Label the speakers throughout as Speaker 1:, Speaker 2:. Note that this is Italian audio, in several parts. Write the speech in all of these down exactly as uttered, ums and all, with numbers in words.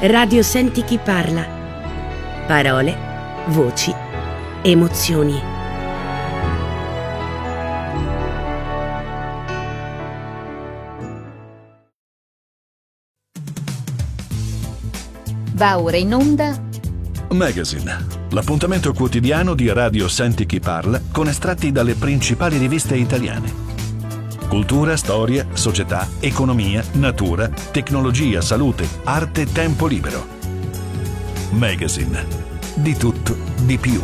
Speaker 1: Radio Senti chi parla. Parole, voci, emozioni.
Speaker 2: Va ora in onda
Speaker 3: Magazine, l'appuntamento quotidiano di Radio Senti chi parla con estratti dalle principali riviste italiane. Cultura, storia, società, economia, natura, tecnologia, salute, arte, tempo libero. Magazine, di tutto, di più.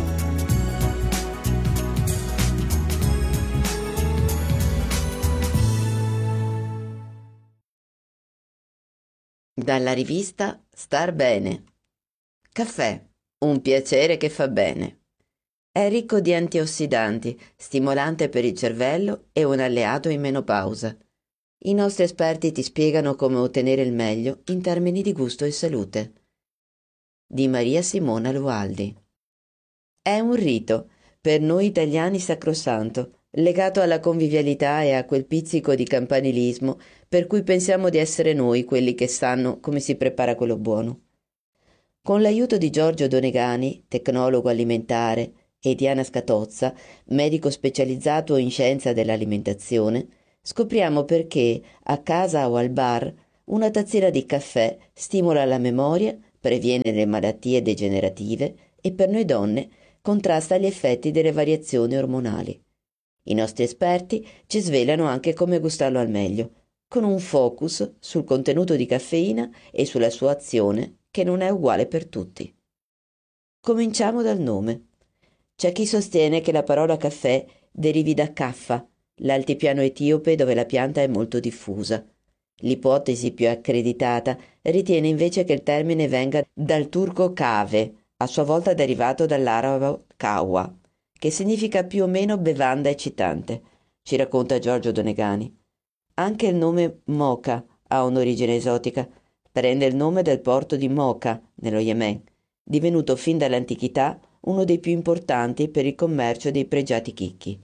Speaker 4: Dalla rivista Star Bene. Caffè, un piacere che fa bene. È ricco di antiossidanti, stimolante per il cervello e un alleato in menopausa. I nostri esperti ti spiegano come ottenere il meglio in termini di gusto e salute. Di Maria Simona Lualdi. È un rito, per noi italiani sacrosanto, legato alla convivialità e a quel pizzico di campanilismo per cui pensiamo di essere noi quelli che sanno come si prepara quello buono. Con l'aiuto di Giorgio Donegani, tecnologo alimentare, e Diana Scatozza, medico specializzato in scienza dell'alimentazione, scopriamo perché, a casa o al bar, una tazzina di caffè stimola la memoria, previene le malattie degenerative e per noi donne contrasta gli effetti delle variazioni ormonali. I nostri esperti ci svelano anche come gustarlo al meglio, con un focus sul contenuto di caffeina e sulla sua azione che non è uguale per tutti. Cominciamo dal nome. C'è chi sostiene che la parola caffè derivi da Kaffa, l'altipiano etiope dove la pianta è molto diffusa. L'ipotesi più accreditata ritiene invece che il termine venga dal turco kave, a sua volta derivato dall'arabo kawa, che significa più o meno bevanda eccitante, ci racconta Giorgio Donegani. Anche il nome Mocha ha un'origine esotica, prende il nome del porto di Mocha, nello Yemen, divenuto fin dall'antichità uno dei più importanti per il commercio dei pregiati chicchi.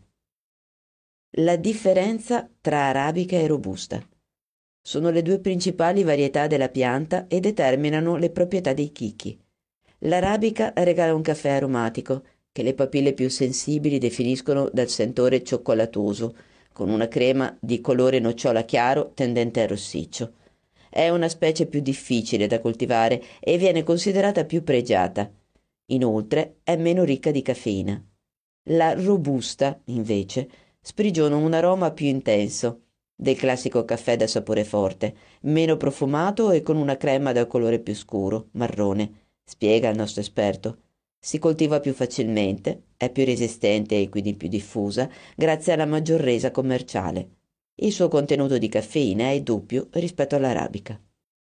Speaker 4: La differenza tra arabica e robusta. Sono le due principali varietà della pianta e determinano le proprietà dei chicchi. L'arabica regala un caffè aromatico, che le papille più sensibili definiscono dal sentore cioccolatoso, con una crema di colore nocciola chiaro tendente al rossiccio. È una specie più difficile da coltivare e viene considerata più pregiata. Inoltre è meno ricca di caffeina. La robusta, invece, sprigiona un aroma più intenso, del classico caffè da sapore forte, meno profumato e con una crema dal colore più scuro, marrone, spiega il nostro esperto. Si coltiva più facilmente, è più resistente e quindi più diffusa, grazie alla maggior resa commerciale. Il suo contenuto di caffeina è doppio rispetto all'arabica.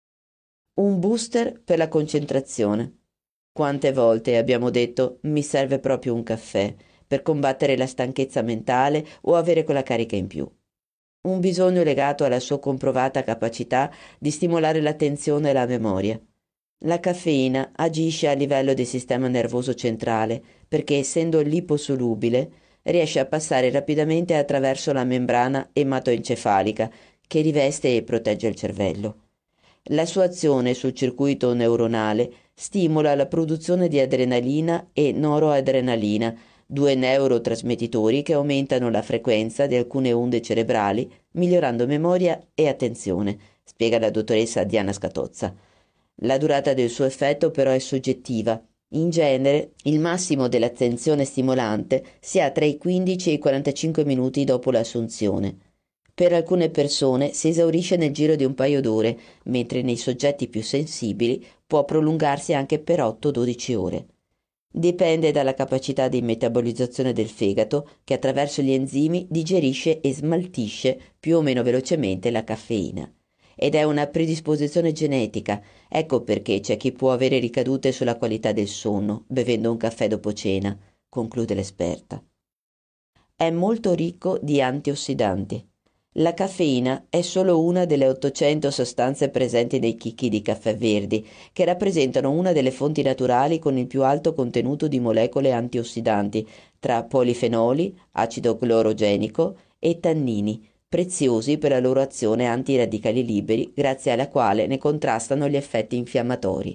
Speaker 4: Un booster per la concentrazione. Quante volte abbiamo detto mi serve proprio un caffè per combattere la stanchezza mentale o avere quella carica in più. Un bisogno legato alla sua comprovata capacità di stimolare l'attenzione e la memoria. La caffeina agisce a livello del sistema nervoso centrale perché, essendo liposolubile, riesce a passare rapidamente attraverso la membrana ematoencefalica che riveste e protegge il cervello. La sua azione sul circuito neuronale stimola la produzione di adrenalina e noroadrenalina, due neurotrasmettitori che aumentano la frequenza di alcune onde cerebrali, migliorando memoria e attenzione, spiega la dottoressa Diana Scatozza. La durata del suo effetto però è soggettiva. In genere, il massimo dell'attenzione stimolante si ha tra i quindici e i quarantacinque minuti dopo l'assunzione. Per alcune persone si esaurisce nel giro di un paio d'ore, mentre nei soggetti più sensibili può prolungarsi anche per otto dodici ore. Dipende dalla capacità di metabolizzazione del fegato, che attraverso gli enzimi digerisce e smaltisce più o meno velocemente la caffeina. Ed è una predisposizione genetica, ecco perché c'è chi può avere ricadute sulla qualità del sonno bevendo un caffè dopo cena, conclude l'esperta. È molto ricco di antiossidanti. La caffeina è solo una delle ottocento sostanze presenti nei chicchi di caffè verdi, che rappresentano una delle fonti naturali con il più alto contenuto di molecole antiossidanti, tra polifenoli, acido clorogenico e tannini, preziosi per la loro azione antiradicali liberi, grazie alla quale ne contrastano gli effetti infiammatori.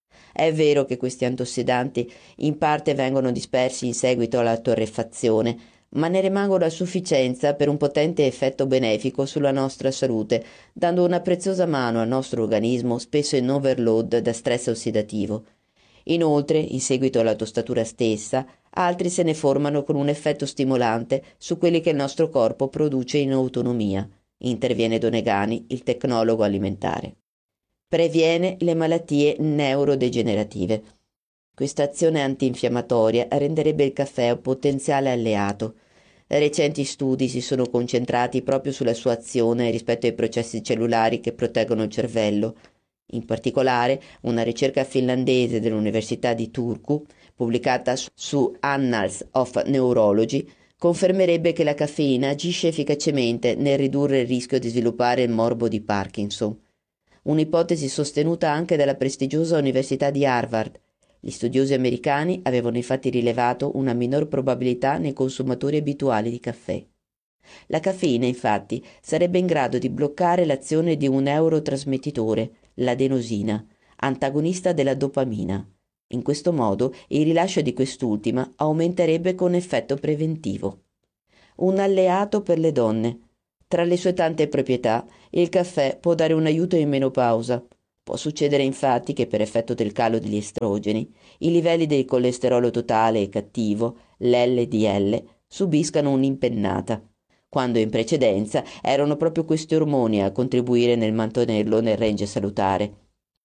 Speaker 4: È vero che questi antiossidanti in parte vengono dispersi in seguito alla torrefazione, ma ne rimangono a sufficienza per un potente effetto benefico sulla nostra salute, dando una preziosa mano al nostro organismo spesso in overload da stress ossidativo. Inoltre, in seguito alla tostatura stessa, altri se ne formano con un effetto stimolante su quelli che il nostro corpo produce in autonomia. Interviene Donegani, il tecnologo alimentare. Previene le malattie neurodegenerative. Questa azione antinfiammatoria renderebbe il caffè un potenziale alleato. Recenti studi si sono concentrati proprio sulla sua azione rispetto ai processi cellulari che proteggono il cervello. In particolare, una ricerca finlandese dell'Università di Turku, pubblicata su Annals of Neurology, confermerebbe che la caffeina agisce efficacemente nel ridurre il rischio di sviluppare il morbo di Parkinson. Un'ipotesi sostenuta anche dalla prestigiosa Università di Harvard. Gli studiosi americani avevano infatti rilevato una minor probabilità nei consumatori abituali di caffè. La caffeina, infatti, sarebbe in grado di bloccare l'azione di un neurotrasmettitore, l'adenosina, antagonista della dopamina. In questo modo il rilascio di quest'ultima aumenterebbe con effetto preventivo. Un alleato per le donne. Tra le sue tante proprietà, il caffè può dare un aiuto in menopausa. Può succedere infatti che per effetto del calo degli estrogeni, i livelli del colesterolo totale e cattivo, l'L D L, subiscano un'impennata, quando in precedenza erano proprio questi ormoni a contribuire nel mantenerlo nel range salutare.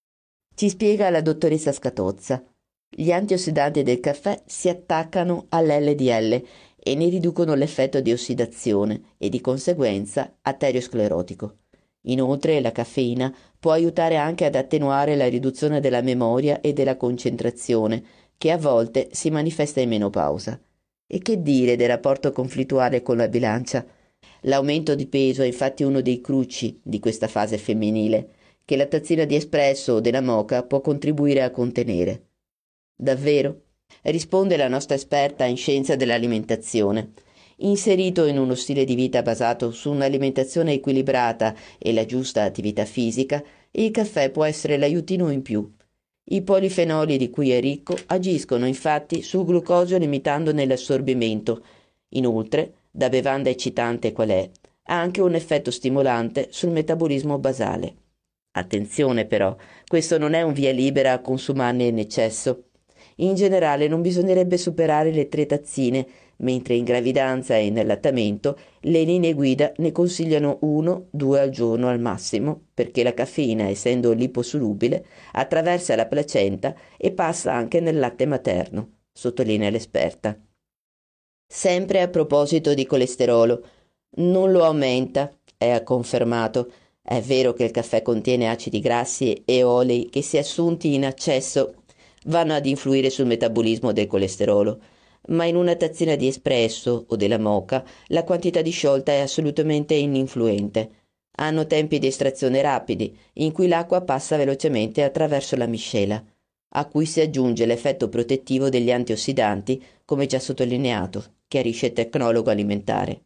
Speaker 4: Ci spiega la dottoressa Scatozza. Gli antiossidanti del caffè si attaccano all'L D L e ne riducono l'effetto di ossidazione e di conseguenza arteriosclerotico. Inoltre la caffeina può aiutare anche ad attenuare la riduzione della memoria e della concentrazione, che a volte si manifesta in menopausa. E che dire del rapporto conflittuale con la bilancia? L'aumento di peso è infatti uno dei cruci di questa fase femminile, che la tazzina di espresso o della moka può contribuire a contenere. Davvero? Risponde la nostra esperta in scienza dell'alimentazione. Inserito in uno stile di vita basato su un'alimentazione equilibrata e la giusta attività fisica, il caffè può essere l'aiutino in più. I polifenoli di cui è ricco agiscono infatti sul glucosio limitandone l'assorbimento. Inoltre, da bevanda eccitante qual è, ha anche un effetto stimolante sul metabolismo basale. Attenzione però, questo non è un via libera a consumarne in eccesso. In generale non bisognerebbe superare le tre tazzine, mentre in gravidanza e in allattamento le linee guida ne consigliano uno due al giorno al massimo, perché la caffeina, essendo liposolubile, attraversa la placenta e passa anche nel latte materno, sottolinea l'esperta. Sempre a proposito di colesterolo, non lo aumenta, è confermato. È vero che il caffè contiene acidi grassi e olei che, se assunti in eccesso, vanno ad influire sul metabolismo del colesterolo, ma in una tazzina di espresso o della moka la quantità di sciolta è assolutamente ininfluente. Hanno tempi di estrazione rapidi, in cui l'acqua passa velocemente attraverso la miscela, a cui si aggiunge l'effetto protettivo degli antiossidanti, come già sottolineato, chiarisce il tecnologo alimentare.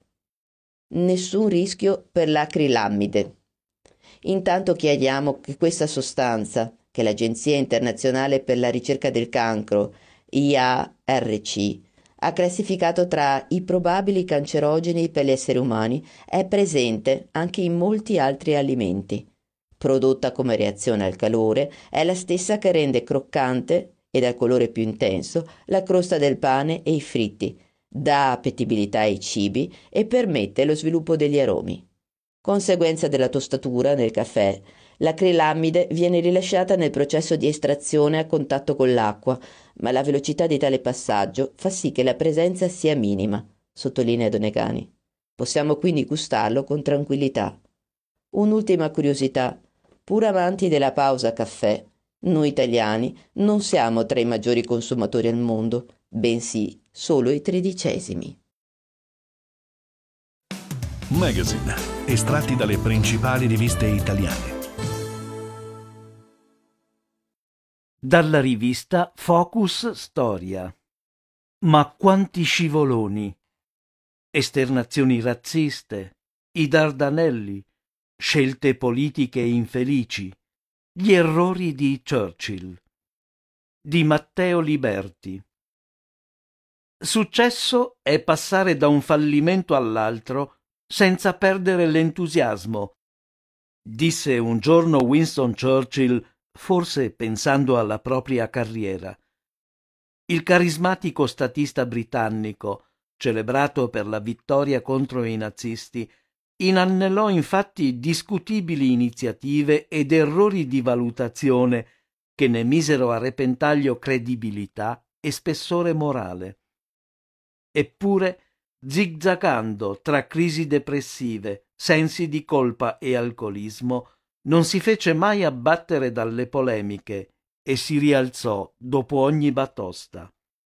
Speaker 4: Nessun rischio per l'acrilammide. Intanto chiariamo che questa sostanza, che l'Agenzia Internazionale per la Ricerca del Cancro, I A R C, ha classificato tra i probabili cancerogeni per gli esseri umani, è presente anche in molti altri alimenti. Prodotta come reazione al calore, è la stessa che rende croccante e dal colore più intenso la crosta del pane e i fritti, dà appetibilità ai cibi e permette lo sviluppo degli aromi. Conseguenza della tostatura nel caffè, l'acrilammide viene rilasciata nel processo di estrazione a contatto con l'acqua, ma la velocità di tale passaggio fa sì che la presenza sia minima, sottolinea Donegani. Possiamo quindi gustarlo con tranquillità. Un'ultima curiosità: pur amanti della pausa caffè, noi italiani non siamo tra i maggiori consumatori al mondo, bensì solo i tredicesimi.
Speaker 3: Magazine, estratti dalle principali riviste italiane.
Speaker 2: Dalla rivista Focus Storia. Ma quanti scivoloni! Esternazioni razziste, i Dardanelli, scelte politiche infelici, gli errori di Churchill, di Matteo Liberti. Successo è passare da un fallimento all'altro senza perdere l'entusiasmo, disse un giorno Winston Churchill, forse pensando alla propria carriera. Il carismatico statista britannico, celebrato per la vittoria contro i nazisti, inannellò infatti discutibili iniziative ed errori di valutazione che ne misero a repentaglio credibilità e spessore morale. Eppure, zigzagando tra crisi depressive, sensi di colpa e alcolismo, non si fece mai abbattere dalle polemiche e si rialzò dopo ogni batosta.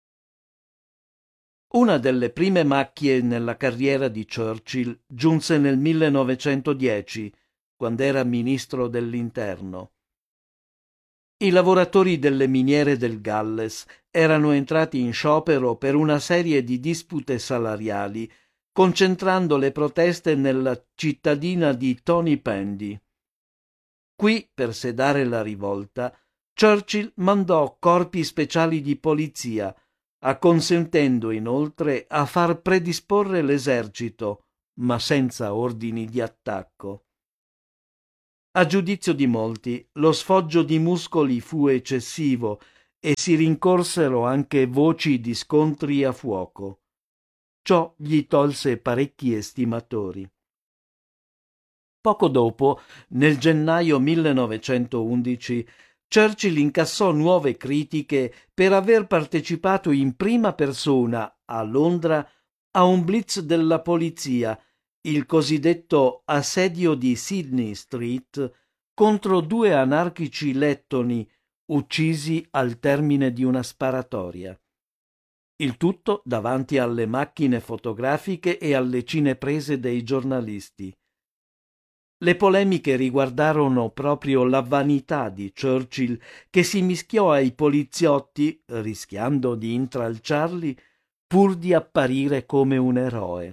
Speaker 2: Una delle prime macchie nella carriera di Churchill giunse nel millenovecentodieci, quando era ministro dell'Interno. I lavoratori delle miniere del Galles erano entrati in sciopero per una serie di dispute salariali, concentrando le proteste nella cittadina di Tony Pandy. Qui, per sedare la rivolta, Churchill mandò corpi speciali di polizia, acconsentendo inoltre a far predisporre l'esercito, ma senza ordini di attacco. A giudizio di molti, lo sfoggio di muscoli fu eccessivo e si rincorsero anche voci di scontri a fuoco. Ciò gli tolse parecchi estimatori. Poco dopo, nel gennaio millenovecentoundici, Churchill incassò nuove critiche per aver partecipato in prima persona a Londra a un blitz della polizia, il cosiddetto assedio di Sydney Street, contro due anarchici lettoni uccisi al termine di una sparatoria. Il tutto davanti alle macchine fotografiche e alle cineprese dei giornalisti. Le polemiche riguardarono proprio la vanità di Churchill, che si mischiò ai poliziotti, rischiando di intralciarli, pur di apparire come un eroe.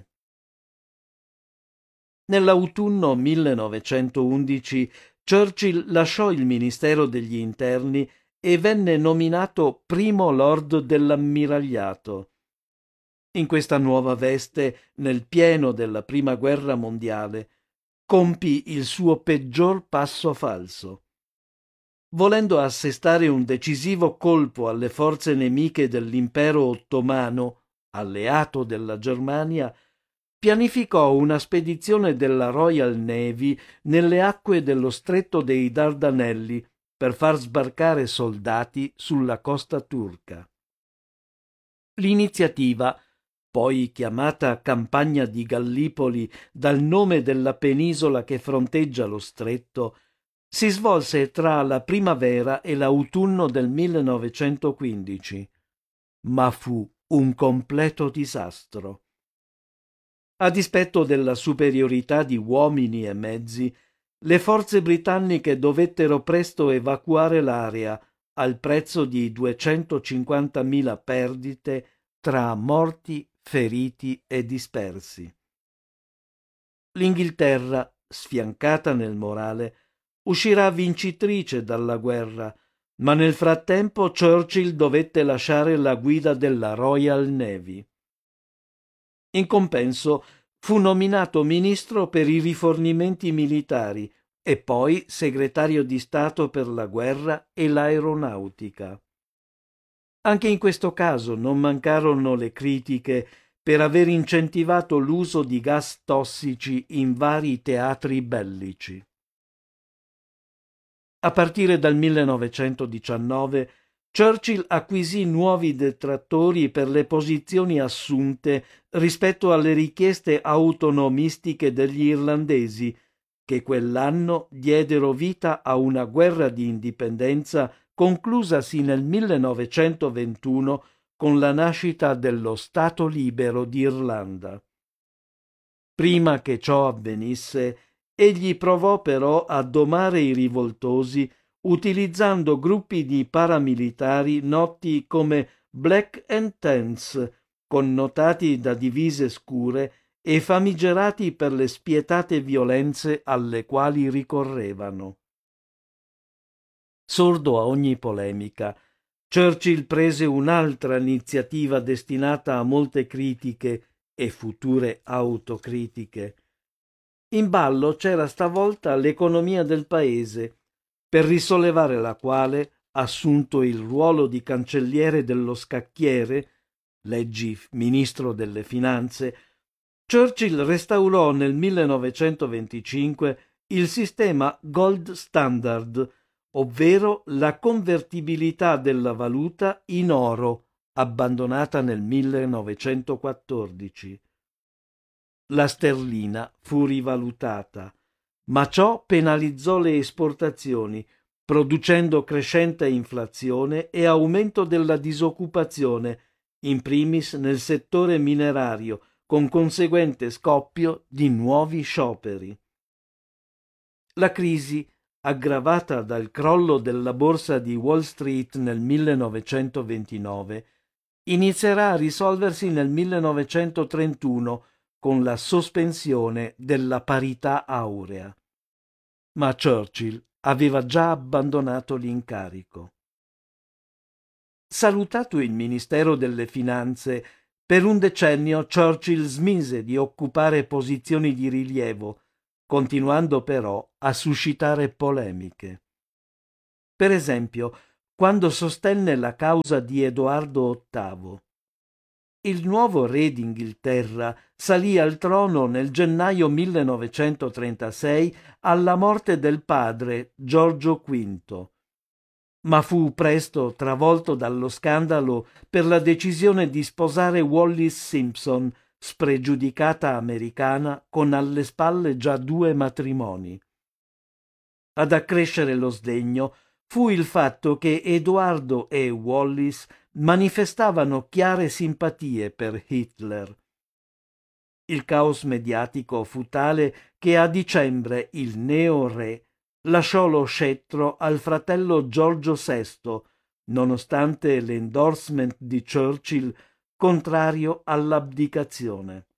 Speaker 2: Nell'autunno millenovecentoundici Churchill lasciò il Ministero degli Interni e venne nominato primo lord dell'ammiragliato. In questa nuova veste, nel pieno della Prima Guerra Mondiale, compì il suo peggior passo falso. Volendo assestare un decisivo colpo alle forze nemiche dell'impero ottomano, alleato della Germania, pianificò una spedizione della Royal Navy nelle acque dello Stretto dei Dardanelli per far sbarcare soldati sulla costa turca. L'iniziativa, poi chiamata Campagna di Gallipoli dal nome della penisola che fronteggia lo stretto, si svolse tra la primavera e l'autunno del millenovecentoquindici, ma fu un completo disastro. A dispetto della superiorità di uomini e mezzi, le forze britanniche dovettero presto evacuare l'area al prezzo di duecentocinquantamila perdite tra morti, feriti e dispersi. L'Inghilterra, sfiancata nel morale, uscirà vincitrice dalla guerra, ma nel frattempo Churchill dovette lasciare la guida della Royal Navy. In compenso fu nominato ministro per i rifornimenti militari e poi segretario di Stato per la guerra e l'aeronautica. Anche in questo caso non mancarono le critiche per aver incentivato l'uso di gas tossici in vari teatri bellici. A partire dal millenovecentodiciannove Churchill acquisì nuovi detrattori per le posizioni assunte rispetto alle richieste autonomistiche degli irlandesi, che quell'anno diedero vita a una guerra di indipendenza conclusasi nel millenovecentoventuno con la nascita dello Stato libero d'Irlanda. Prima che ciò avvenisse, egli provò però a domare i rivoltosi utilizzando gruppi di paramilitari noti come Black and Tans, connotati da divise scure e famigerati per le spietate violenze alle quali ricorrevano. Sordo a ogni polemica, Churchill prese un'altra iniziativa destinata a molte critiche e future autocritiche. In ballo c'era stavolta l'economia del paese, per risollevare la quale, assunto il ruolo di cancelliere dello scacchiere, leggi ministro delle finanze, Churchill restaurò nel millenovecentoventicinque il sistema Gold Standard, ovvero la convertibilità della valuta in oro, abbandonata nel millenovecentoquattordici. La sterlina fu rivalutata, ma ciò penalizzò le esportazioni, producendo crescente inflazione e aumento della disoccupazione, in primis nel settore minerario, con conseguente scoppio di nuovi scioperi. La crisi, aggravata dal crollo della borsa di Wall Street nel millenovecentoventinove, inizierà a risolversi nel millenovecentotrentuno con la sospensione della parità aurea. Ma Churchill aveva già abbandonato l'incarico. Salutato il Ministero delle Finanze, per un decennio Churchill smise di occupare posizioni di rilievo, continuando però a suscitare polemiche. Per esempio, quando sostenne la causa di Edoardo ottavo. Il nuovo re d'Inghilterra salì al trono nel gennaio millenovecentotrentasei alla morte del padre Giorgio quinto, ma fu presto travolto dallo scandalo per la decisione di sposare Wallis Simpson, spregiudicata americana con alle spalle già due matrimoni. Ad accrescere lo sdegno fu il fatto che Edoardo e Wallis manifestavano chiare simpatie per Hitler. Il caos mediatico fu tale che a dicembre il neo-re lasciò lo scettro al fratello Giorgio sesto, nonostante l'endorsement di Churchill contrario all'abdicazione.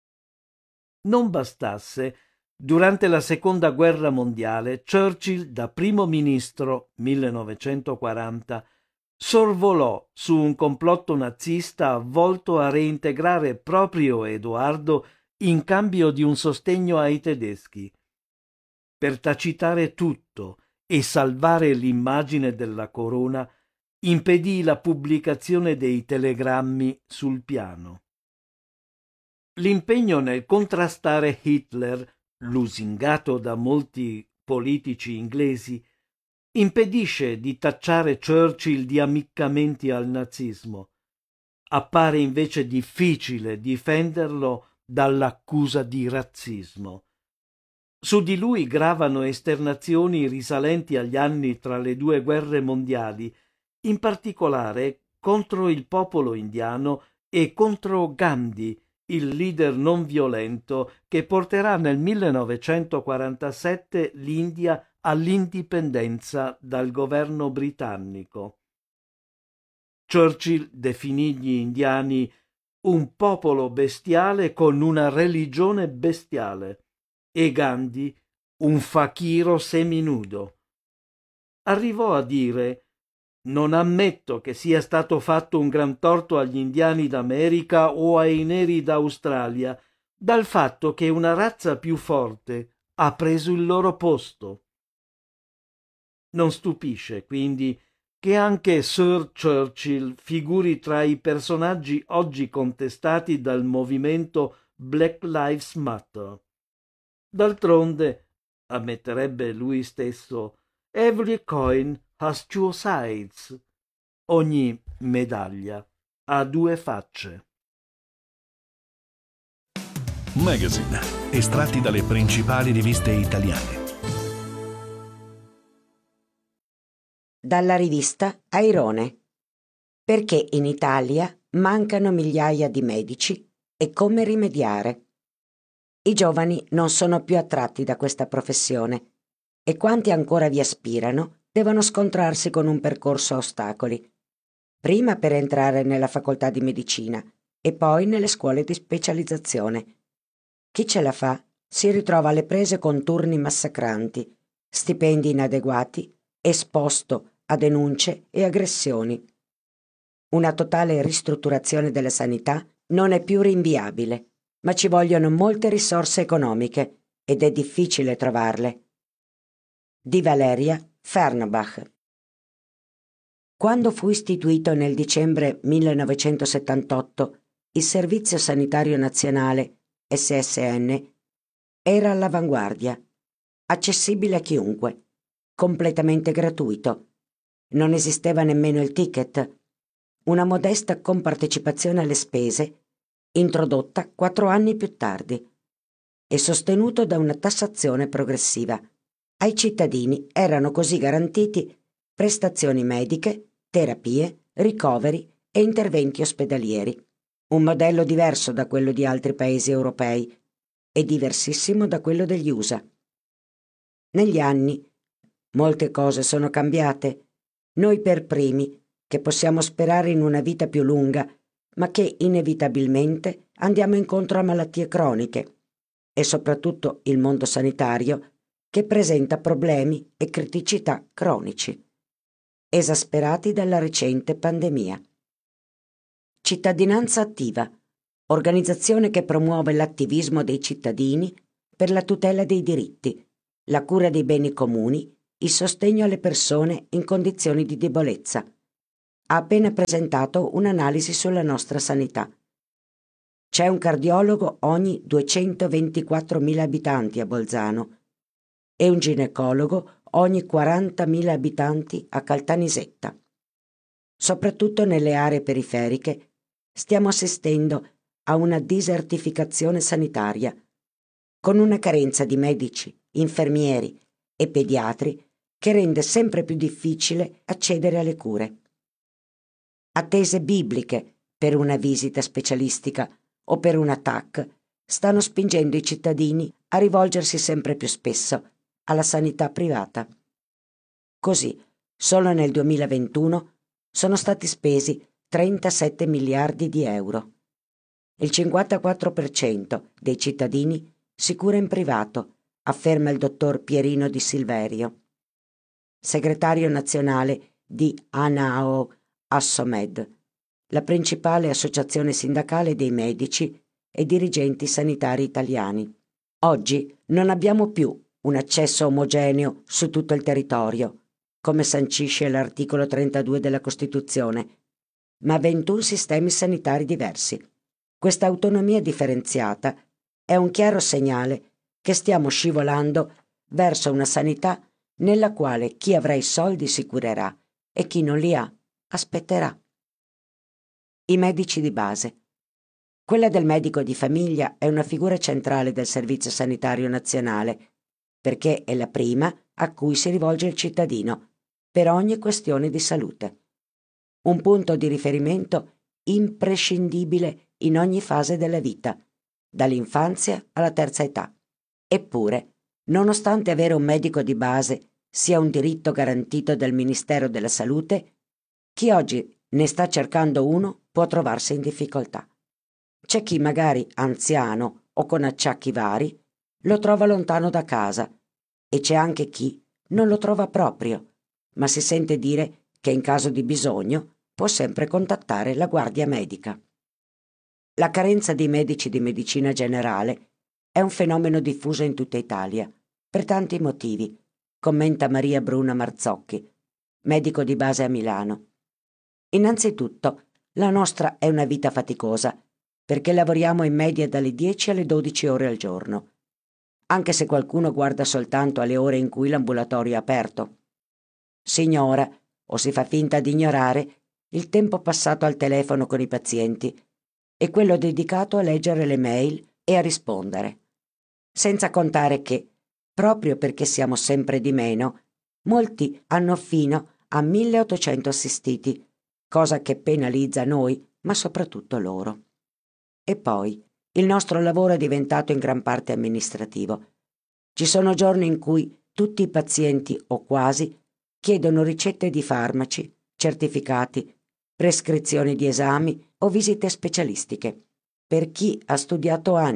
Speaker 2: Non bastasse, durante la seconda guerra mondiale Churchill, da primo ministro millenovecentoquaranta, sorvolò su un complotto nazista volto a reintegrare proprio Edoardo in cambio di un sostegno ai tedeschi. Per tacitare tutto e salvare l'immagine della corona, impedì la pubblicazione dei telegrammi sul piano. L'impegno nel contrastare Hitler, lusingato da molti politici inglesi, impedisce di tacciare Churchill di ammiccamenti al nazismo. Appare invece difficile difenderlo dall'accusa di razzismo. Su di lui gravano esternazioni risalenti agli anni tra le due guerre mondiali, in particolare contro il popolo indiano e contro Gandhi, il leader non violento che porterà nel millenovecentoquarantasette l'India all'indipendenza dal governo britannico. Churchill definì gli indiani un popolo bestiale con una religione bestiale e Gandhi un fakiro seminudo. Arrivò a dire: «Non ammetto che sia stato fatto un gran torto agli indiani d'America o ai neri d'Australia dal fatto che una razza più forte ha preso il loro posto». Non stupisce, quindi, che anche Sir Churchill figuri tra i personaggi oggi contestati dal movimento Black Lives Matter. D'altronde, ammetterebbe lui stesso, every coin has two sides. Ogni medaglia ha due facce.
Speaker 3: Magazine, estratti dalle principali riviste italiane.
Speaker 5: Dalla rivista Airone. Perché in Italia mancano migliaia di medici e come rimediare. I giovani non sono più attratti da questa professione e quanti ancora vi aspirano devono scontrarsi con un percorso a ostacoli, prima per entrare nella facoltà di medicina e poi nelle scuole di specializzazione. Chi ce la fa si ritrova alle prese con turni massacranti, stipendi inadeguati, esposto a denunce e aggressioni. Una totale ristrutturazione della sanità non è più rinviabile, ma ci vogliono molte risorse economiche ed è difficile trovarle. Di Valeria Fernbach. Quando fu istituito nel dicembre millenovecentosettantotto il Servizio Sanitario Nazionale S S N, era all'avanguardia, accessibile a chiunque, completamente gratuito. Non esisteva nemmeno il ticket, una modesta compartecipazione alle spese, introdotta quattro anni più tardi, e sostenuto da una tassazione progressiva. Ai cittadini erano così garantiti prestazioni mediche, terapie, ricoveri e interventi ospedalieri. Un modello diverso da quello di altri paesi europei e diversissimo da quello degli U S A. Negli anni molte cose sono cambiate. Noi per primi, che possiamo sperare in una vita più lunga, ma che inevitabilmente andiamo incontro a malattie croniche, e soprattutto il mondo sanitario, che presenta problemi e criticità cronici, esasperati dalla recente pandemia. Cittadinanza attiva, organizzazione che promuove l'attivismo dei cittadini per la tutela dei diritti, la cura dei beni comuni, il sostegno alle persone in condizioni di debolezza. Ha appena presentato un'analisi sulla nostra sanità. C'è un cardiologo ogni duecentoventiquattromila abitanti a Bolzano e un ginecologo ogni quarantamila abitanti a Caltanissetta. Soprattutto nelle aree periferiche stiamo assistendo a una disertificazione sanitaria, con una carenza di medici, infermieri e pediatri che rende sempre più difficile accedere alle cure. Attese bibliche per una visita specialistica o per un A T A C stanno spingendo i cittadini a rivolgersi sempre più spesso alla sanità privata. Così, solo nel duemilaventuno sono stati spesi trentasette miliardi di euro. Il cinquantaquattro per cento dei cittadini si cura in privato, afferma il dottor Pierino Di Silverio, segretario nazionale di ANAO Assomed, la principale associazione sindacale dei medici e dirigenti sanitari italiani. Oggi non abbiamo più un accesso omogeneo su tutto il territorio, come sancisce l'articolo trentadue della Costituzione, ma ventuno sistemi sanitari diversi. Questa autonomia differenziata è un chiaro segnale che stiamo scivolando verso una sanità nella quale chi avrà i soldi si curerà e chi non li ha aspetterà. I medici di base. Quella del medico di famiglia è una figura centrale del Servizio Sanitario Nazionale, perché è la prima a cui si rivolge il cittadino per ogni questione di salute. Un punto di riferimento imprescindibile in ogni fase della vita, dall'infanzia alla terza età. Eppure, nonostante avere un medico di base sia un diritto garantito dal Ministero della Salute, chi oggi ne sta cercando uno può trovarsi in difficoltà. C'è chi magari anziano o con acciacchi vari lo trova lontano da casa e c'è anche chi non lo trova proprio, ma si sente dire che in caso di bisogno può sempre contattare la guardia medica. La carenza di medici di medicina generale è un fenomeno diffuso in tutta Italia, per tanti motivi, commenta Maria Bruna Marzocchi, medico di base a Milano. Innanzitutto, la nostra è una vita faticosa, perché lavoriamo in media dalle dieci alle dodici ore al giorno, anche se qualcuno guarda soltanto alle ore in cui l'ambulatorio è aperto. Si ignora, o si fa finta di ignorare, il tempo passato al telefono con i pazienti e quello dedicato a leggere le mail e a rispondere. Senza contare che, proprio perché siamo sempre di meno, molti hanno fino a milleottocento assistiti, cosa che penalizza noi, ma soprattutto loro. E poi, il nostro lavoro è diventato in gran parte amministrativo. Ci sono giorni in cui tutti i pazienti, o quasi, chiedono ricette di farmaci, certificati, prescrizioni di esami o visite specialistiche. Per chi ha studiato anni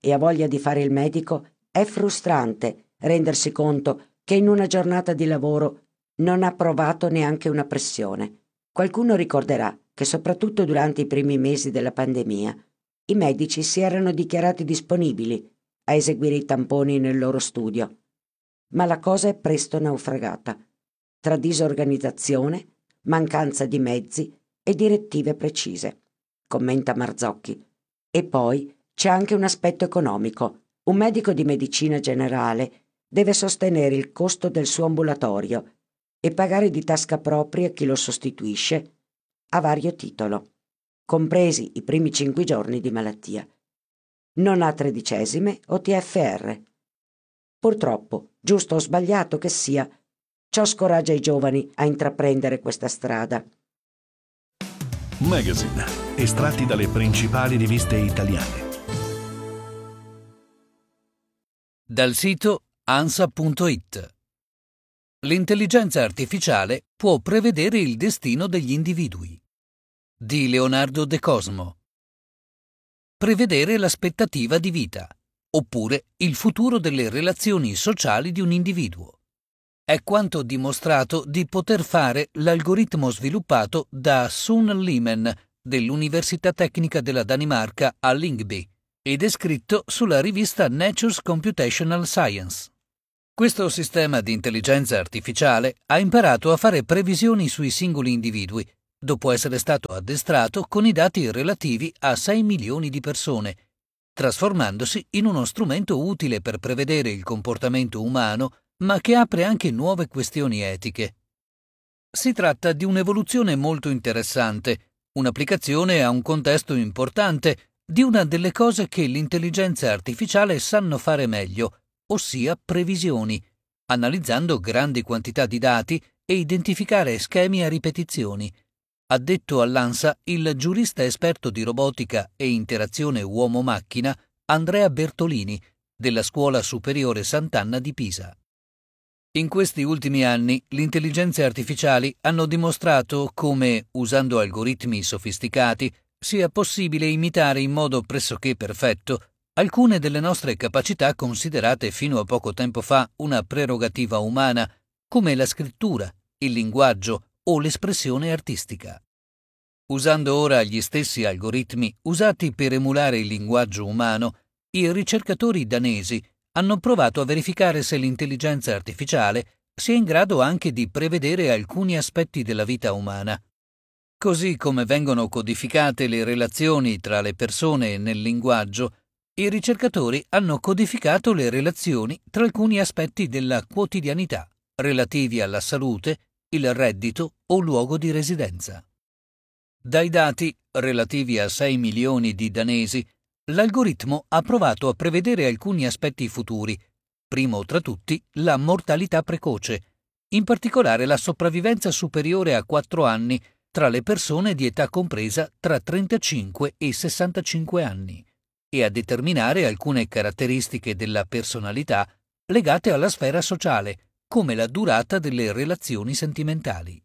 Speaker 5: e ha voglia di fare il medico, è frustrante rendersi conto che in una giornata di lavoro non ha provato neanche una pressione. Qualcuno ricorderà che soprattutto durante i primi mesi della pandemia i medici si erano dichiarati disponibili a eseguire i tamponi nel loro studio. Ma la cosa è presto naufragata, tra disorganizzazione, mancanza di mezzi e direttive precise, commenta Marzocchi. E poi c'è anche un aspetto economico. Un medico di medicina generale deve sostenere il costo del suo ambulatorio e pagare di tasca propria chi lo sostituisce a vario titolo, compresi i primi cinque giorni di malattia. Non ha tredicesime o T F R. Purtroppo, giusto o sbagliato che sia, ciò scoraggia i giovani a intraprendere questa strada.
Speaker 3: Magazine, estratti dalle principali riviste italiane.
Speaker 6: Dal sito ansa punto it. L'intelligenza artificiale può prevedere il destino degli individui. Di Leonardo De Cosmo. Prevedere l'aspettativa di vita, oppure il futuro delle relazioni sociali di un individuo. È quanto dimostrato di poter fare l'algoritmo sviluppato da Sun Limen dell'Università Tecnica della Danimarca a Lyngby e descritto sulla rivista Nature's Computational Science. Questo sistema di intelligenza artificiale ha imparato a fare previsioni sui singoli individui, dopo essere stato addestrato con i dati relativi a sei milioni di persone, trasformandosi in uno strumento utile per prevedere il comportamento umano, ma che apre anche nuove questioni etiche. Si tratta di un'evoluzione molto interessante, un'applicazione a un contesto importante di una delle cose che l'intelligenza artificiale sanno fare meglio, ossia previsioni, analizzando grandi quantità di dati e identificare schemi a ripetizioni. Ha detto all'ANSA il giurista esperto di robotica e interazione uomo-macchina Andrea Bertolini, della Scuola Superiore Sant'Anna di Pisa. In questi ultimi anni, le intelligenze artificiali hanno dimostrato come, usando algoritmi sofisticati, sia possibile imitare in modo pressoché perfetto alcune delle nostre capacità considerate fino a poco tempo fa una prerogativa umana, come la scrittura, il linguaggio o l'espressione artistica. Usando ora gli stessi algoritmi usati per emulare il linguaggio umano, i ricercatori danesi hanno provato a verificare se l'intelligenza artificiale sia in grado anche di prevedere alcuni aspetti della vita umana. Così come vengono codificate le relazioni tra le persone nel linguaggio, i ricercatori hanno codificato le relazioni tra alcuni aspetti della quotidianità, relativi alla salute, il reddito o luogo di residenza. Dai dati, relativi a sei milioni di danesi, l'algoritmo ha provato a prevedere alcuni aspetti futuri, primo tra tutti la mortalità precoce, in particolare la sopravvivenza superiore a quattro anni tra le persone di età compresa tra trentacinque e sessantacinque anni, e a determinare alcune caratteristiche della personalità legate alla sfera sociale, come la durata delle relazioni sentimentali.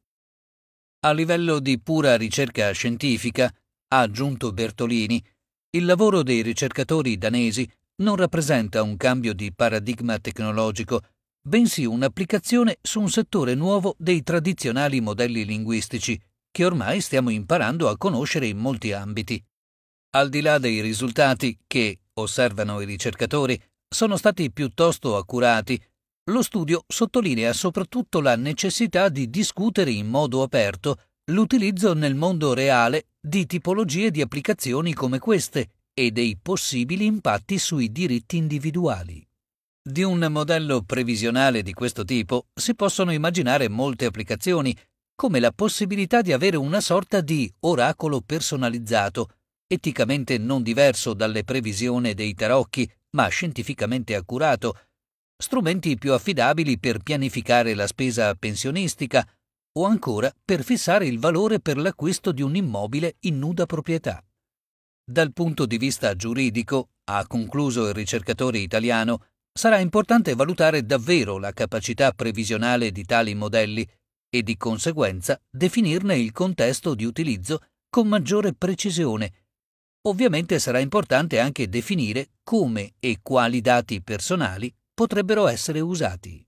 Speaker 6: A livello di pura ricerca scientifica, ha aggiunto Bertolini, il lavoro dei ricercatori danesi non rappresenta un cambio di paradigma tecnologico, bensì un'applicazione su un settore nuovo dei tradizionali modelli linguistici, che ormai stiamo imparando a conoscere in molti ambiti. Al di là dei risultati che, osservano i ricercatori, sono stati piuttosto accurati, lo studio sottolinea soprattutto la necessità di discutere in modo aperto l'utilizzo nel mondo reale di tipologie di applicazioni come queste e dei possibili impatti sui diritti individuali. Di un modello previsionale di questo tipo si possono immaginare molte applicazioni, come la possibilità di avere una sorta di oracolo personalizzato, eticamente non diverso dalle previsioni dei tarocchi, ma scientificamente accurato, strumenti più affidabili per pianificare la spesa pensionistica o ancora per fissare il valore per l'acquisto di un immobile in nuda proprietà. Dal punto di vista giuridico, ha concluso il ricercatore italiano, sarà importante valutare davvero la capacità previsionale di tali modelli e di conseguenza definirne il contesto di utilizzo con maggiore precisione, Ovviamente sarà importante anche definire come e quali dati personali potrebbero essere usati.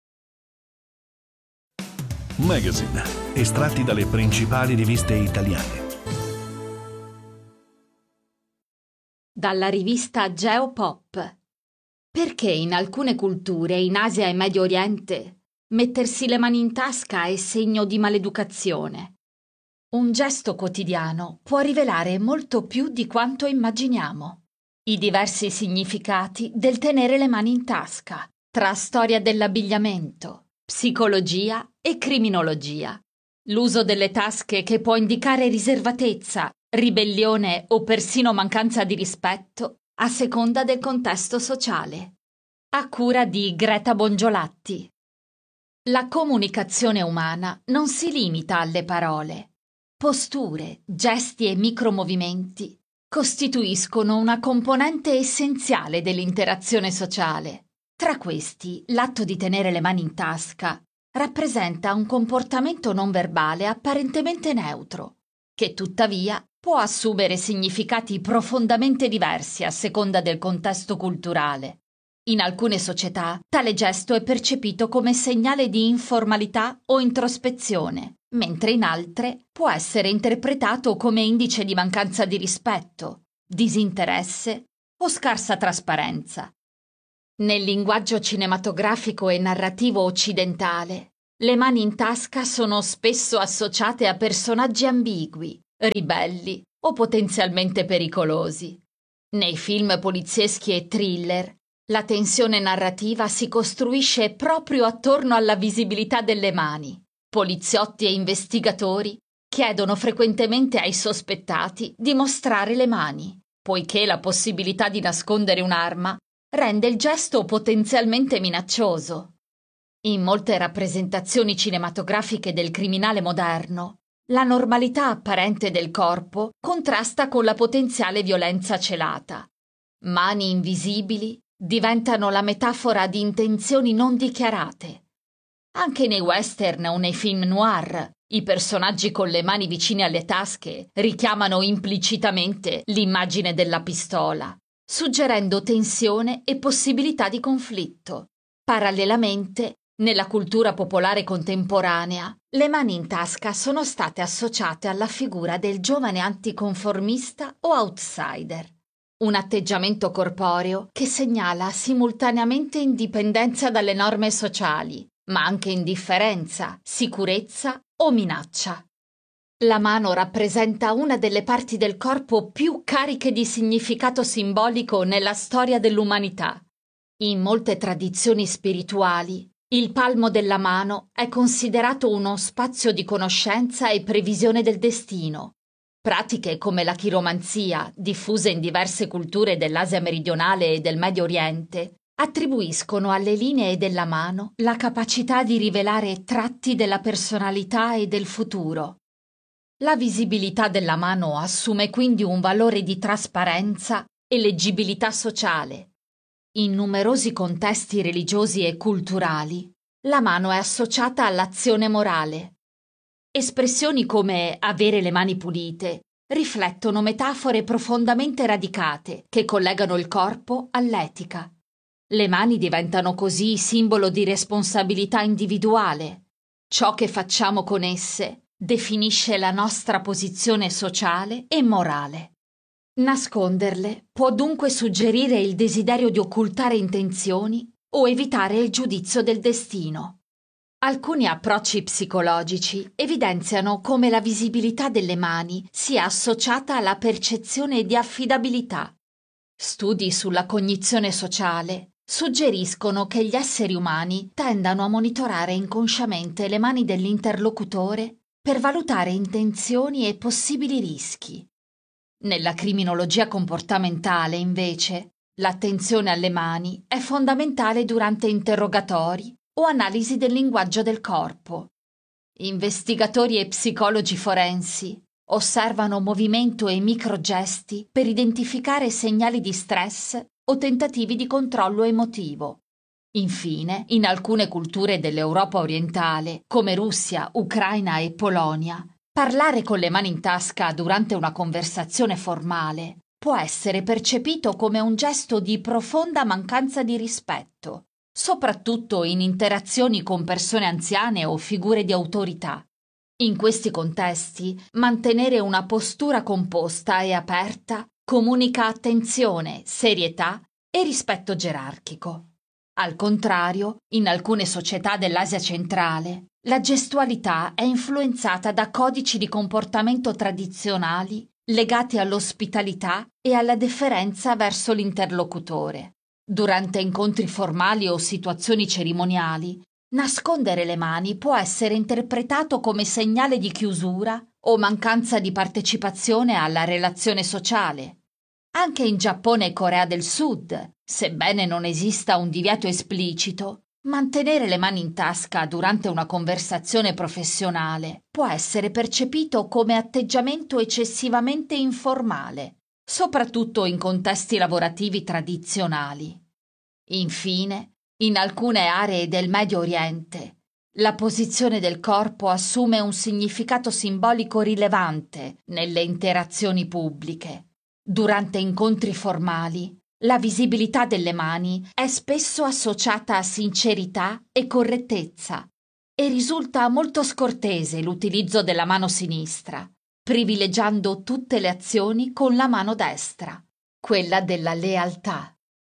Speaker 3: Magazine, estratti dalle principali riviste italiane.
Speaker 7: Dalla rivista Geopop. Perché in alcune culture, in Asia e Medio Oriente, mettersi le mani in tasca è segno di maleducazione? Un gesto quotidiano può rivelare molto più di quanto immaginiamo. I diversi significati del tenere le mani in tasca, tra storia dell'abbigliamento, psicologia e criminologia. L'uso delle tasche che può indicare riservatezza, ribellione o persino mancanza di rispetto a seconda del contesto sociale. A cura di Greta Bongiolatti. La comunicazione umana non si limita alle parole. Posture, gesti e micromovimenti costituiscono una componente essenziale dell'interazione sociale. Tra questi, l'atto di tenere le mani in tasca rappresenta un comportamento non verbale apparentemente neutro, che tuttavia può assumere significati profondamente diversi a seconda del contesto culturale. In alcune società, tale gesto è percepito come segnale di informalità o introspezione, mentre in altre può essere interpretato come indice di mancanza di rispetto, disinteresse o scarsa trasparenza. Nel linguaggio cinematografico e narrativo occidentale, le mani in tasca sono spesso associate a personaggi ambigui, ribelli o potenzialmente pericolosi. Nei film polizieschi e thriller, la tensione narrativa si costruisce proprio attorno alla visibilità delle mani. Poliziotti e investigatori chiedono frequentemente ai sospettati di mostrare le mani, poiché la possibilità di nascondere un'arma rende il gesto potenzialmente minaccioso. In molte rappresentazioni cinematografiche del criminale moderno, la normalità apparente del corpo contrasta con la potenziale violenza celata. Mani invisibili diventano la metafora di intenzioni non dichiarate. Anche nei western o nei film noir, i personaggi con le mani vicine alle tasche richiamano implicitamente l'immagine della pistola, suggerendo tensione e possibilità di conflitto. Parallelamente, nella cultura popolare contemporanea, le mani in tasca sono state associate alla figura del giovane anticonformista o outsider. Un atteggiamento corporeo che segnala simultaneamente indipendenza dalle norme sociali, ma anche indifferenza, sicurezza o minaccia. La mano rappresenta una delle parti del corpo più cariche di significato simbolico nella storia dell'umanità. In molte tradizioni spirituali, il palmo della mano è considerato uno spazio di conoscenza e previsione del destino. Pratiche come la chiromanzia, diffuse in diverse culture dell'Asia meridionale e del Medio Oriente, attribuiscono alle linee della mano la capacità di rivelare tratti della personalità e del futuro. La visibilità della mano assume quindi un valore di trasparenza e leggibilità sociale. In numerosi contesti religiosi e culturali, la mano è associata all'azione morale. Espressioni come avere le mani pulite riflettono metafore profondamente radicate che collegano il corpo all'etica. Le mani diventano così simbolo di responsabilità individuale. Ciò che facciamo con esse definisce la nostra posizione sociale e morale. Nasconderle può dunque suggerire il desiderio di occultare intenzioni o evitare il giudizio del destino. Alcuni approcci psicologici evidenziano come la visibilità delle mani sia associata alla percezione di affidabilità. Studi sulla cognizione sociale suggeriscono che gli esseri umani tendano a monitorare inconsciamente le mani dell'interlocutore per valutare intenzioni e possibili rischi. Nella criminologia comportamentale, invece, l'attenzione alle mani è fondamentale durante interrogatori o analisi del linguaggio del corpo. Investigatori e psicologi forensi osservano movimento e microgesti per identificare segnali di stress o tentativi di controllo emotivo. Infine, in alcune culture dell'Europa orientale, come Russia, Ucraina e Polonia, parlare con le mani in tasca durante una conversazione formale può essere percepito come un gesto di profonda mancanza di rispetto, soprattutto in interazioni con persone anziane o figure di autorità. In questi contesti, mantenere una postura composta e aperta comunica attenzione, serietà e rispetto gerarchico. Al contrario, in alcune società dell'Asia centrale, la gestualità è influenzata da codici di comportamento tradizionali legati all'ospitalità e alla deferenza verso l'interlocutore. Durante incontri formali o situazioni cerimoniali, nascondere le mani può essere interpretato come segnale di chiusura o mancanza di partecipazione alla relazione sociale. Anche in Giappone e Corea del Sud, sebbene non esista un divieto esplicito, mantenere le mani in tasca durante una conversazione professionale può essere percepito come atteggiamento eccessivamente informale, soprattutto in contesti lavorativi tradizionali. Infine, in alcune aree del Medio Oriente, la posizione del corpo assume un significato simbolico rilevante nelle interazioni pubbliche. Durante incontri formali, la visibilità delle mani è spesso associata a sincerità e correttezza e risulta molto scortese l'utilizzo della mano sinistra, privilegiando tutte le azioni con la mano destra, quella della lealtà.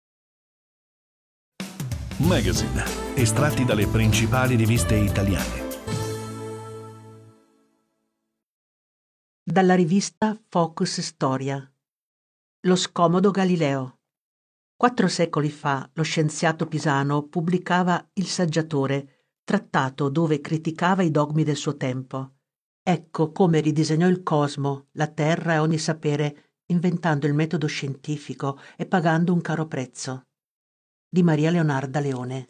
Speaker 3: Magazine, estratti dalle principali riviste italiane.
Speaker 8: Dalla rivista Focus Storia. Lo scomodo Galileo. Quattro secoli fa lo scienziato pisano pubblicava Il Saggiatore, trattato dove criticava i dogmi del suo tempo. Ecco come ridisegnò il cosmo, la terra e ogni sapere, inventando il metodo scientifico e pagando un caro prezzo. Di Maria Leonarda Leone.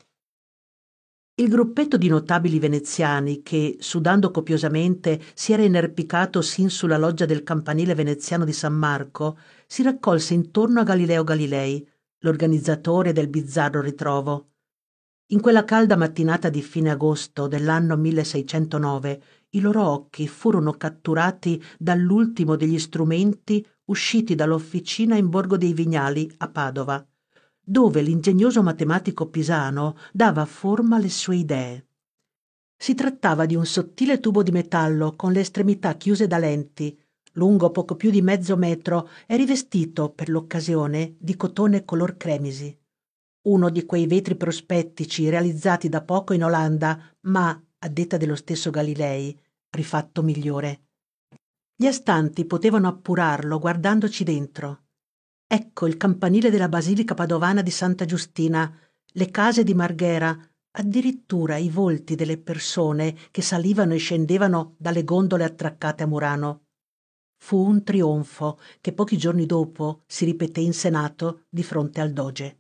Speaker 8: Il gruppetto di notabili veneziani che, sudando copiosamente, si era inerpicato sin sulla loggia del campanile veneziano di San Marco, si raccolse intorno a Galileo Galilei, l'organizzatore del bizzarro ritrovo. In quella calda mattinata di fine agosto dell'anno milleseicentonove, i loro occhi furono catturati dall'ultimo degli strumenti usciti dall'officina in Borgo dei Vignali, a Padova, dove l'ingegnoso matematico pisano dava forma alle sue idee. Si trattava di un sottile tubo di metallo con le estremità chiuse da lenti, lungo poco più di mezzo metro e rivestito, per l'occasione, di cotone color cremisi. Uno di quei vetri prospettici realizzati da poco in Olanda, ma, a detta dello stesso Galilei, rifatto migliore. Gli astanti potevano appurarlo guardandoci dentro. Ecco il campanile della Basilica Padovana di Santa Giustina, le case di Marghera, addirittura i volti delle persone che salivano e scendevano dalle gondole attraccate a Murano. Fu un trionfo che pochi giorni dopo si ripeté in Senato di fronte al Doge.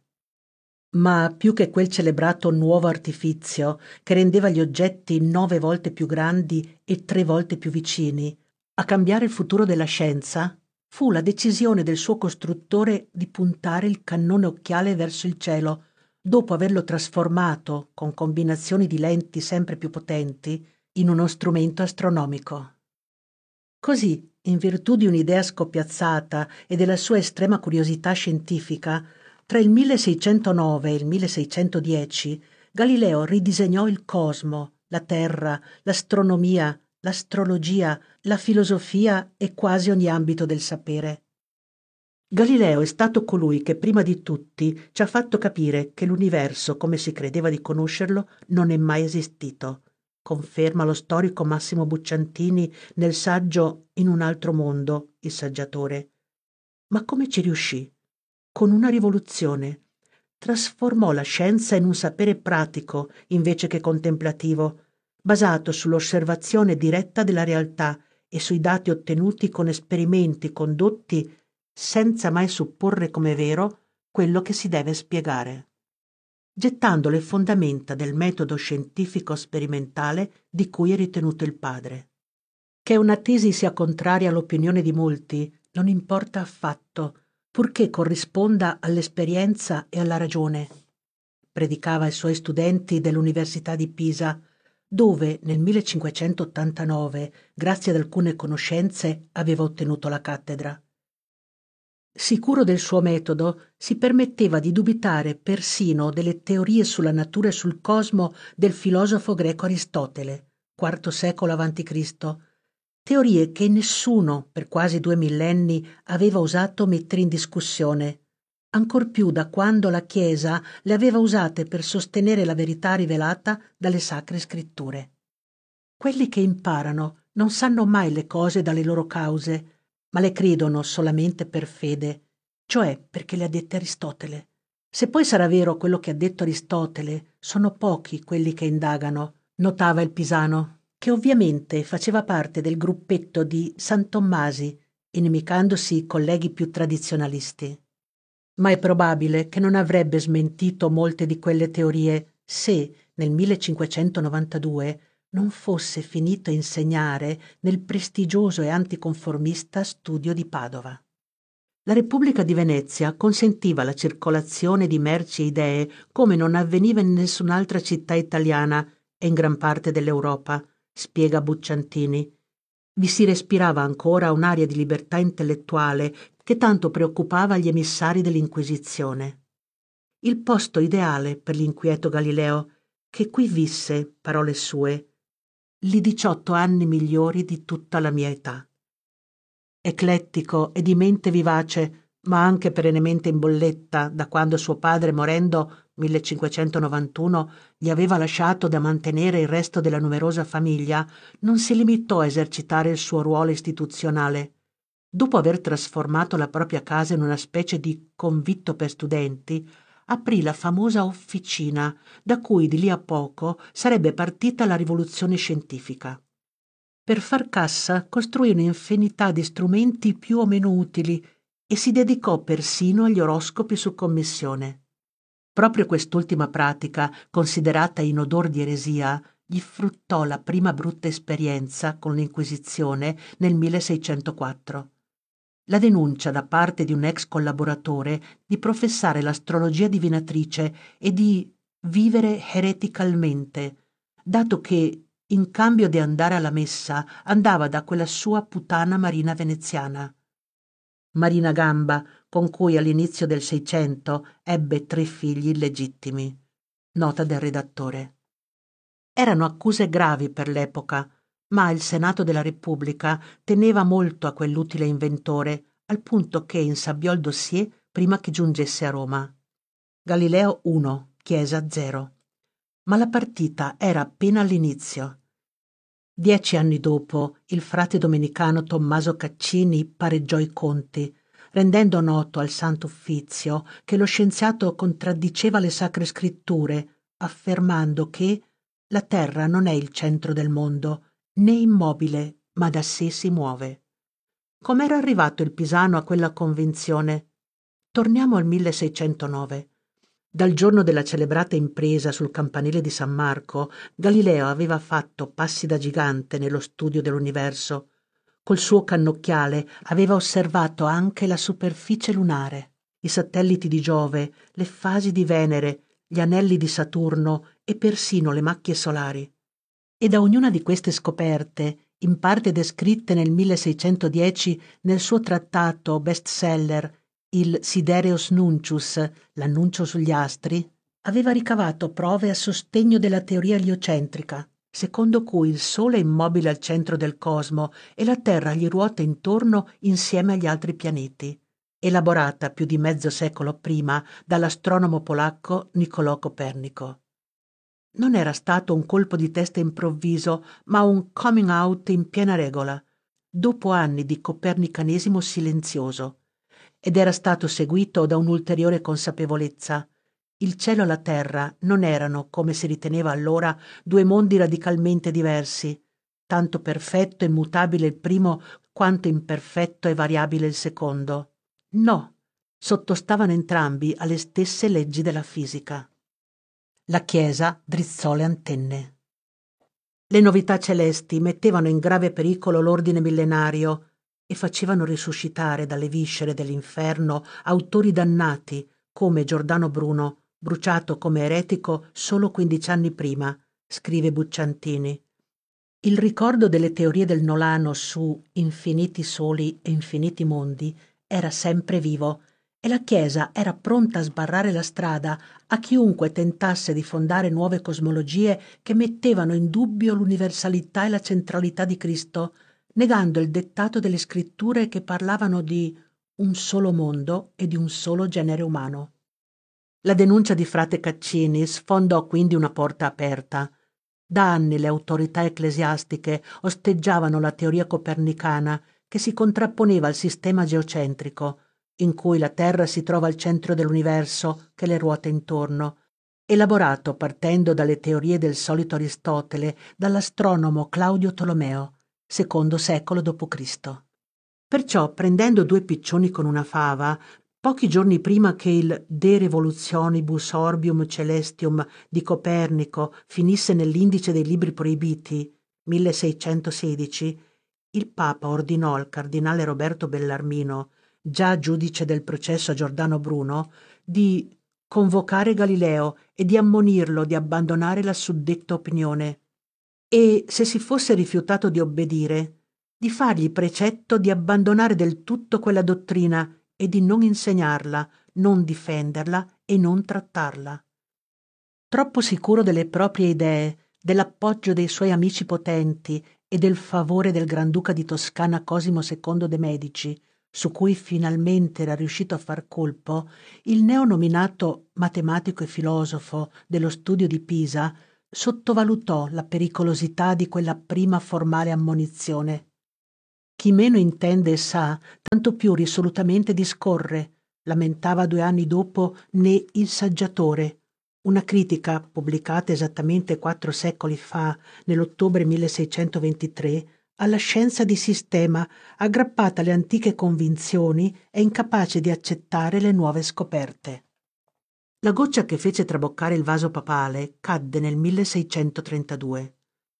Speaker 8: Ma più che quel celebrato nuovo artifizio che rendeva gli oggetti nove volte più grandi e tre volte più vicini, a cambiare il futuro della scienza fu la decisione del suo costruttore di puntare il cannone occhiale verso il cielo, dopo averlo trasformato, con combinazioni di lenti sempre più potenti, in uno strumento astronomico. Così, in virtù di un'idea scoppiazzata e della sua estrema curiosità scientifica, tra il milleseicentonove e il milleseicentodieci Galileo ridisegnò il cosmo, la terra, l'astronomia, l'astrologia, la filosofia e quasi ogni ambito del sapere. Galileo è stato colui che prima di tutti ci ha fatto capire che l'universo, come si credeva di conoscerlo, non è mai esistito. Conferma lo storico Massimo Bucciantini nel saggio In un altro mondo, Il Saggiatore. Ma come ci riuscì? Con una rivoluzione. Trasformò la scienza in un sapere pratico invece che contemplativo, basato sull'osservazione diretta della realtà e sui dati ottenuti con esperimenti condotti senza mai supporre come vero quello che si deve spiegare, gettando le fondamenta del metodo scientifico sperimentale di cui è ritenuto il padre. Che una tesi sia contraria all'opinione di molti non importa affatto, purché corrisponda all'esperienza e alla ragione. Predicava ai suoi studenti dell'Università di Pisa, dove nel millecinquecentottantanove, grazie ad alcune conoscenze, aveva ottenuto la cattedra. Sicuro del suo metodo, si permetteva di dubitare persino delle teorie sulla natura e sul cosmo del filosofo greco Aristotele, quarto secolo avanti Cristo, teorie che nessuno per quasi due millenni aveva osato mettere in discussione, ancor più da quando la Chiesa le aveva usate per sostenere la verità rivelata dalle sacre scritture. Quelli che imparano non sanno mai le cose dalle loro cause, ma le credono solamente per fede, cioè perché le ha dette Aristotele. Se poi sarà vero quello che ha detto Aristotele, sono pochi quelli che indagano, notava il Pisano, che ovviamente faceva parte del gruppetto di San Tommasi, inimicandosi i colleghi più tradizionalisti. Ma è probabile che non avrebbe smentito molte di quelle teorie se, nel millecinquecentonovantadue, non fosse finito a insegnare nel prestigioso e anticonformista studio di Padova. La Repubblica di Venezia consentiva la circolazione di merci e idee come non avveniva in nessun'altra città italiana e in gran parte dell'Europa, spiega Bucciantini. Vi si respirava ancora un'aria di libertà intellettuale che tanto preoccupava gli emissari dell'Inquisizione. Il posto ideale per l'inquieto Galileo, che qui visse, parole sue, li diciotto anni migliori di tutta la mia età. Eclettico e di mente vivace, ma anche perennemente in bolletta da quando suo padre, morendo millecinquecentonovantuno, gli aveva lasciato da mantenere il resto della numerosa famiglia, non si limitò a esercitare il suo ruolo istituzionale. Dopo aver trasformato la propria casa in una specie di convitto per studenti, aprì la famosa officina da cui di lì a poco sarebbe partita la rivoluzione scientifica. Per far cassa costruì un'infinità di strumenti più o meno utili e si dedicò persino agli oroscopi su commissione. Proprio quest'ultima pratica, considerata in odor di eresia, gli fruttò la prima brutta esperienza con l'Inquisizione nel milleseicentoquattro. La denuncia da parte di un ex collaboratore di professare l'astrologia divinatrice e di vivere ereticalmente, dato che, in cambio di andare alla messa, andava da quella sua putana Marina veneziana. Marina Gamba, con cui all'inizio del Seicento ebbe tre figli illegittimi. Nota del redattore. Erano accuse gravi per l'epoca, ma il Senato della Repubblica teneva molto a quell'utile inventore, al punto che insabbiò il dossier prima che giungesse a Roma. Galileo uno, Chiesa zero. Ma la partita era appena all'inizio. Dieci anni dopo, il frate domenicano Tommaso Caccini pareggiò i conti, rendendo noto al Santo Uffizio che lo scienziato contraddiceva le sacre scritture, affermando che la Terra non è il centro del mondo, né immobile, ma da sé si muove. Com'era arrivato il Pisano a quella convinzione? Torniamo al milleseicentonove. Dal giorno della celebrata impresa sul campanile di San Marco, Galileo aveva fatto passi da gigante nello studio dell'universo. Col suo cannocchiale aveva osservato anche la superficie lunare, i satelliti di Giove, le fasi di Venere, gli anelli di Saturno e persino le macchie solari. E da ognuna di queste scoperte, in parte descritte nel milleseicentodieci nel suo trattato bestseller il Sidereus Nuncius, l'annuncio sugli astri, aveva ricavato prove a sostegno della teoria eliocentrica, secondo cui il Sole è immobile al centro del cosmo e la Terra gli ruota intorno insieme agli altri pianeti, elaborata più di mezzo secolo prima dall'astronomo polacco Niccolò Copernico. Non era stato un colpo di testa improvviso, ma un coming out in piena regola, dopo anni di copernicanesimo silenzioso, ed era stato seguito da un'ulteriore consapevolezza. Il cielo e la terra non erano, come si riteneva allora, due mondi radicalmente diversi, tanto perfetto e immutabile il primo quanto imperfetto e variabile il secondo. No, sottostavano entrambi alle stesse leggi della fisica. La Chiesa drizzò le antenne. Le novità celesti mettevano in grave pericolo l'ordine millenario e facevano risuscitare dalle viscere dell'inferno autori dannati come Giordano Bruno, bruciato come eretico solo quindici anni prima, scrive Bucciantini. Il ricordo delle teorie del Nolano su infiniti soli e infiniti mondi era sempre vivo e la Chiesa era pronta a sbarrare la strada a chiunque tentasse di fondare nuove cosmologie che mettevano in dubbio l'universalità e la centralità di Cristo, negando il dettato delle scritture che parlavano di un solo mondo e di un solo genere umano. La denuncia di frate Caccini sfondò quindi una porta aperta. Da anni le autorità ecclesiastiche osteggiavano la teoria copernicana che si contrapponeva al sistema geocentrico, in cui la Terra si trova al centro dell'universo che le ruota intorno, elaborato partendo dalle teorie del solito Aristotele dall'astronomo Claudio Tolomeo, secondo secolo dopo Cristo. Perciò, prendendo due piccioni con una fava, pochi giorni prima che il De Revolutionibus Orbium Celestium di Copernico finisse nell'indice dei libri proibiti, milleseicentosedici, il Papa ordinò al cardinale Roberto Bellarmino, già giudice del processo a Giordano Bruno, di convocare Galileo e di ammonirlo di abbandonare la suddetta opinione e, se si fosse rifiutato di obbedire, di fargli precetto di abbandonare del tutto quella dottrina e di non insegnarla, non difenderla e non trattarla. Troppo sicuro delle proprie idee, dell'appoggio dei suoi amici potenti e del favore del Granduca di Toscana Cosimo secondo de' Medici, su cui finalmente era riuscito a far colpo, il neonominato matematico e filosofo dello studio di Pisa sottovalutò la pericolosità di quella prima formale ammonizione. Chi meno intende e sa, tanto più risolutamente discorre, lamentava due anni dopo ne Il Saggiatore, una critica pubblicata esattamente quattro secoli fa, nell'ottobre milleseicentoventitré, alla scienza di sistema, aggrappata alle antiche convinzioni e incapace di accettare le nuove scoperte. La goccia che fece traboccare il vaso papale cadde nel milleseicentotrentadue.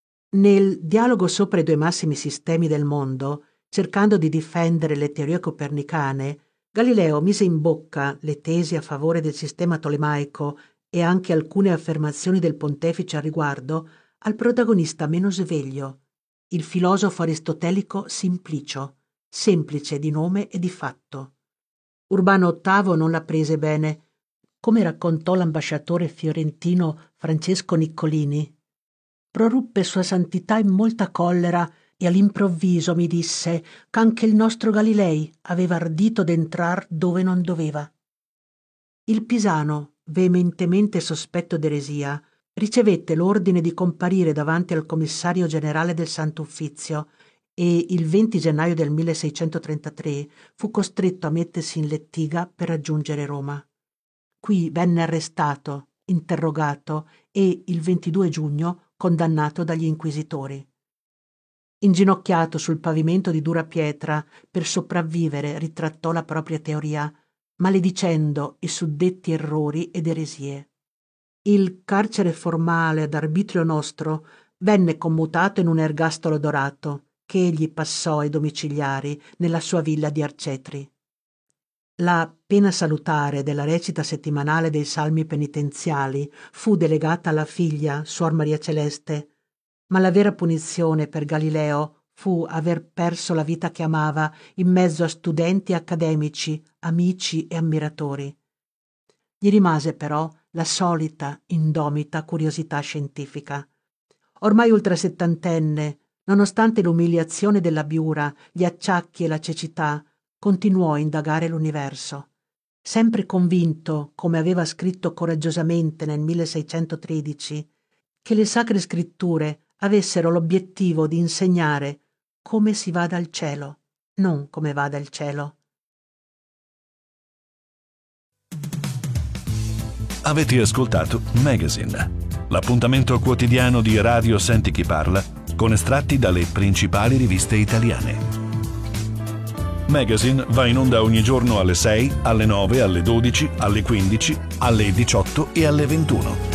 Speaker 8: Nel Dialogo sopra i due massimi sistemi del mondo, cercando di difendere le teorie copernicane, Galileo mise in bocca le tesi a favore del sistema tolemaico e anche alcune affermazioni del pontefice al riguardo al protagonista meno sveglio, il filosofo aristotelico Simplicio, semplice di nome e di fatto. Urbano ottavo non la prese bene, come raccontò l'ambasciatore fiorentino Francesco Niccolini. Proruppe Sua Santità in molta collera e all'improvviso mi disse ch'anche il nostro Galilei aveva ardito d'entrar dove non doveva. Il pisano, veementemente sospetto d'eresia, ricevette l'ordine di comparire davanti al commissario generale del Santo Uffizio e il venti gennaio del milleseicentotrentatré fu costretto a mettersi in lettiga per raggiungere Roma. Qui venne arrestato, interrogato e il ventidue giugno condannato dagli inquisitori. Inginocchiato sul pavimento di dura pietra per sopravvivere ritrattò la propria teoria, maledicendo i suddetti errori ed eresie. Il carcere formale ad arbitrio nostro venne commutato in un ergastolo dorato che egli passò ai domiciliari nella sua villa di Arcetri. La pena salutare della recita settimanale dei salmi penitenziali fu delegata alla figlia, Suor Maria Celeste, ma la vera punizione per Galileo fu aver perso la vita che amava in mezzo a studenti accademici, amici e ammiratori. Gli rimase però la solita indomita curiosità scientifica. Ormai ultrasettantenne, nonostante l'umiliazione della biura, gli acciacchi e la cecità, continuò a indagare l'universo. Sempre convinto, come aveva scritto coraggiosamente nel milleseicentotredici, che le sacre scritture avessero l'obiettivo di insegnare come si va dal cielo, non come va dal cielo.
Speaker 3: Avete ascoltato Magazine, l'appuntamento quotidiano di Radio Senti Chi Parla con estratti dalle principali riviste italiane. Magazine va in onda ogni giorno alle sei, alle nove, alle dodici, alle quindici, alle diciotto e alle ventuno.